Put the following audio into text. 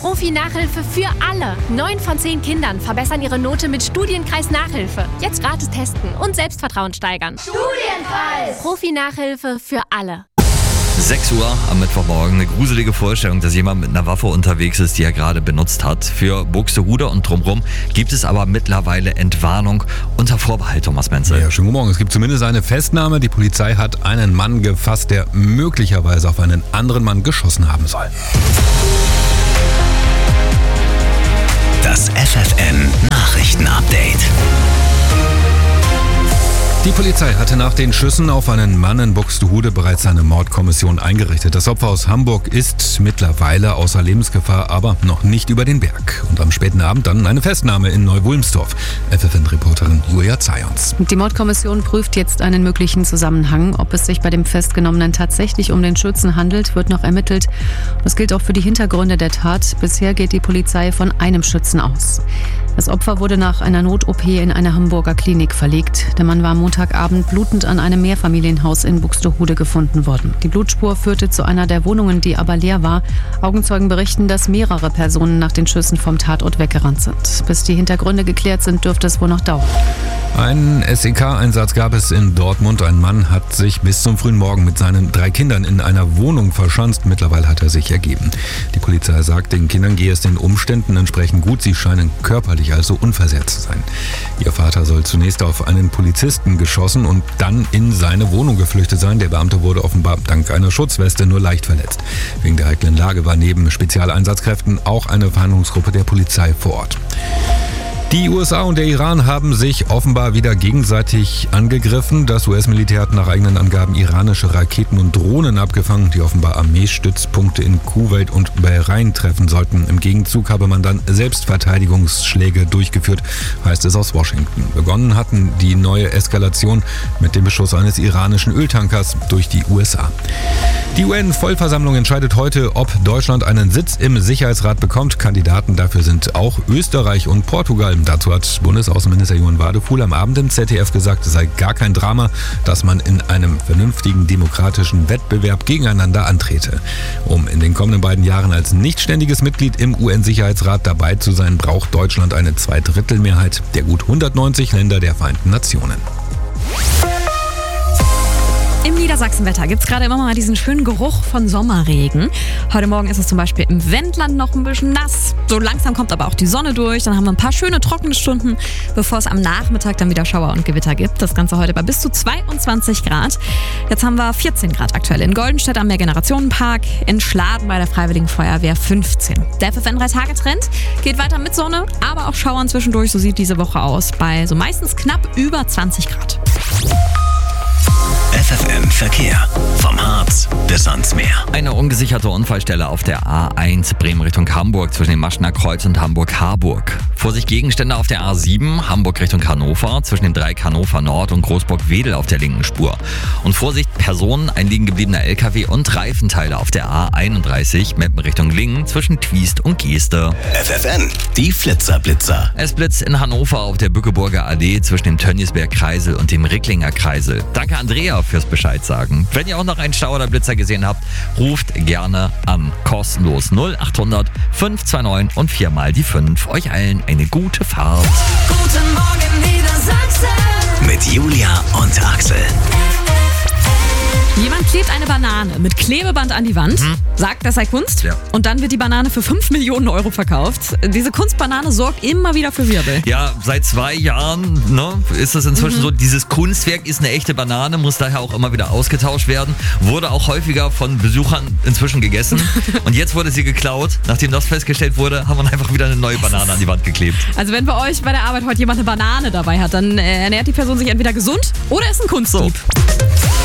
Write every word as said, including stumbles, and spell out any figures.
Profi-Nachhilfe für alle. Neun von zehn Kindern verbessern ihre Note mit Studienkreis Nachhilfe. Jetzt gratis testen und Selbstvertrauen steigern. Studienkreis! Profi-Nachhilfe für alle. sechs Uhr am Mittwochmorgen. Eine gruselige Vorstellung, dass jemand mit einer Waffe unterwegs ist, die er gerade benutzt hat. Für Buxtehude und drumherum gibt es aber mittlerweile Entwarnung unter Vorbehalt, Thomas Menzel. Ja, schönen guten Morgen. Es gibt zumindest eine Festnahme. Die Polizei hat einen Mann gefasst, der möglicherweise auf einen anderen Mann geschossen haben soll. Das F F N Nachrichten-Update. Die Polizei hatte nach den Schüssen auf einen Mann in Buxtehude bereits eine Mordkommission eingerichtet. Das Opfer aus Hamburg ist mittlerweile außer Lebensgefahr, aber noch nicht über den Berg. Und am späten Abend dann eine Festnahme in Neu-Wulmstorf. F F N-Reporterin Julia Zayons. Die Mordkommission prüft jetzt einen möglichen Zusammenhang. Ob es sich bei dem Festgenommenen tatsächlich um den Schützen handelt, wird noch ermittelt. Das gilt auch für die Hintergründe der Tat. Bisher geht die Polizei von einem Schützen aus. Das Opfer wurde nach einer Not-O P in eine Hamburger Klinik verlegt. Der Mann war am Montagabend blutend an einem Mehrfamilienhaus in Buxtehude gefunden worden. Die Blutspur führte zu einer der Wohnungen, die aber leer war. Augenzeugen berichten, dass mehrere Personen nach den Schüssen vom Tatort weggerannt sind. Bis die Hintergründe geklärt sind, dürfte es wohl noch dauern. Einen S E K-Einsatz gab es in Dortmund. Ein Mann hat sich bis zum frühen Morgen mit seinen drei Kindern in einer Wohnung verschanzt. Mittlerweile hat er sich ergeben. Die Polizei sagt, den Kindern gehe es den Umständen entsprechend gut. Sie scheinen körperlich also unversehrt zu sein. Ihr Vater soll zunächst auf einen Polizisten geschossen und dann in seine Wohnung geflüchtet sein. Der Beamte wurde offenbar dank einer Schutzweste nur leicht verletzt. Wegen der heiklen Lage war neben Spezialeinsatzkräften auch eine Fahndungsgruppe der Polizei vor Ort. Die U S A und der Iran haben sich offenbar wieder gegenseitig angegriffen. Das U S-Militär hat nach eigenen Angaben iranische Raketen und Drohnen abgefangen, die offenbar Armeestützpunkte in Kuwait und Bahrain treffen sollten. Im Gegenzug habe man dann Selbstverteidigungsschläge durchgeführt, heißt es aus Washington. Begonnen hatten die neue Eskalation mit dem Beschuss eines iranischen Öltankers durch die U S A. Die U N-Vollversammlung entscheidet heute, ob Deutschland einen Sitz im Sicherheitsrat bekommt. Kandidaten dafür sind auch Österreich und Portugal. Dazu hat Bundesaußenminister Johann Wadefuhl am Abend im Z D F gesagt, es sei gar kein Drama, dass man in einem vernünftigen demokratischen Wettbewerb gegeneinander antrete. Um in den kommenden beiden Jahren als nichtständiges Mitglied im U N-Sicherheitsrat dabei zu sein, braucht Deutschland eine Zweidrittelmehrheit der gut hundertneunzig Länder der Vereinten Nationen. Im Niedersachsenwetter gibt es gerade immer mal diesen schönen Geruch von Sommerregen. Heute Morgen ist es zum Beispiel im Wendland noch ein bisschen nass. So langsam kommt aber auch die Sonne durch. Dann haben wir ein paar schöne trockene Stunden, bevor es am Nachmittag dann wieder Schauer und Gewitter gibt. Das Ganze heute bei bis zu zweiundzwanzig Grad. Jetzt haben wir vierzehn Grad aktuell in Goldenstedt am Mehrgenerationenpark, in Schladen bei der Freiwilligen Feuerwehr fünfzehn. Der F F N drei Tage Trend geht weiter mit Sonne, aber auch Schauern zwischendurch. So sieht diese Woche aus bei so meistens knapp über zwanzig Grad. F F N Verkehr. Vom Harz bis ans Meer. Eine ungesicherte Unfallstelle auf der A eins Bremen Richtung Hamburg zwischen dem Maschner Kreuz und Hamburg-Harburg. Vorsicht Gegenstände auf der A sieben Hamburg Richtung Hannover zwischen dem Dreieck Hannover Nord und Großburg-Wedel auf der linken Spur. Und Vorsicht Personen, ein liegen gebliebener L K W und Reifenteile auf der A einunddreißig Meppen Richtung Lingen zwischen Twiest und Geeste. F F N, die Flitzer-Blitzer. Es blitzt in Hannover auf der Bückeburger Allee zwischen dem Tönniesberg-Kreisel und dem Ricklinger Kreisel. Danke Andrea fürs Bescheid sagen. Wenn ihr auch noch einen Stau oder Blitzer gesehen habt, ruft gerne an. Kostenlos null acht hundert fünf zwei neun und viermal die fünf. Euch allen eine gute Fahrt. Guten Morgen Niedersachsen. Mit Julia und Axel. Jemand klebt eine Banane mit Klebeband an die Wand, mhm. sagt, das sei Kunst, ja. und dann wird die Banane für fünf Millionen Euro verkauft. Diese Kunstbanane sorgt immer wieder für Wirbel. Ja, seit zwei Jahren ne, ist es inzwischen mhm. so, dieses Kunstwerk ist eine echte Banane, muss daher auch immer wieder ausgetauscht werden, wurde auch häufiger von Besuchern inzwischen gegessen und jetzt wurde sie geklaut. Nachdem das festgestellt wurde, haben wir einfach wieder eine neue Banane an die Wand geklebt. Also wenn bei euch bei der Arbeit heute jemand eine Banane dabei hat, dann ernährt die Person sich entweder gesund oder ist ein Kunstdieb. So.